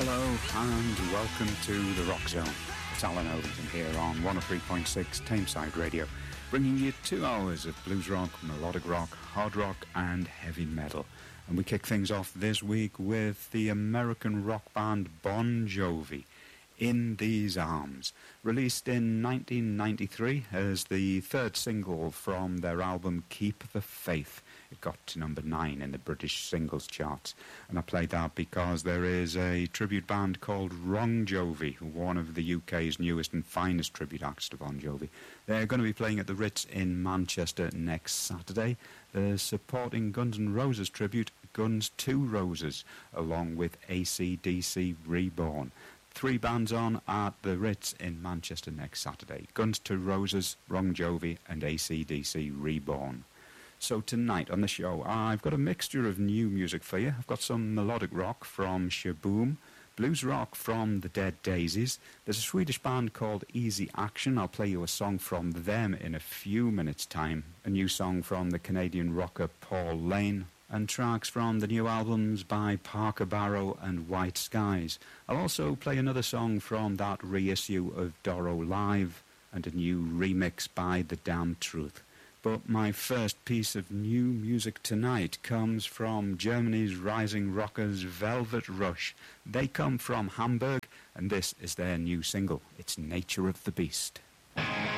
Hello and welcome to the Rock Zone. It's Alan Overton here on 103.6 Tameside Radio, bringing you 2 hours of blues rock, melodic rock, hard rock and heavy metal. And we kick things off this week with the American rock band Bon Jovi, In These Arms, released in 1993 as the third single from their album Keep the Faith. It got to number 9 in the British singles charts, and I played that because there is a tribute band called Wrong Jovi, one of the UK's newest and finest tribute acts to Bon Jovi. They're going to be playing at the Ritz in Manchester next Saturday. They're supporting Guns N' Roses tribute Guns 2 Roses, along with AC/DC Reborn. 3 bands on at the Ritz in Manchester next Saturday: Guns 2 Roses, Wrong Jovi and AC/DC Reborn. So tonight on the show, I've got a mixture of new music for you. I've got some melodic rock from Shaboom, blues rock from the Dead Daisies. There's a Swedish band called Easy Action. I'll play you a song from them in a few minutes' time. A new song from the Canadian rocker Paul Lane, and tracks from the new albums by Parker Barrow and White Skies. I'll also play another song from that reissue of Doro Live and a new remix by The Damn Truth. But my first piece of new music tonight comes from Germany's rising rockers Velvet Rush. They come from Hamburg, and this is their new single. It's Nature of the Beast.